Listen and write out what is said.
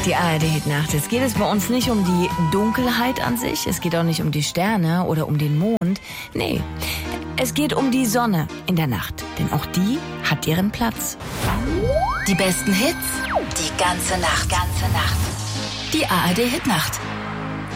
Die ARD-Hitnacht. Es geht es bei uns nicht um die Dunkelheit an sich, es geht auch nicht um die Sterne oder um den Mond. Nee, es geht um die Sonne in der Nacht, denn auch die hat ihren Platz. Die besten Hits, die ganze Nacht. Die ARD-Hitnacht.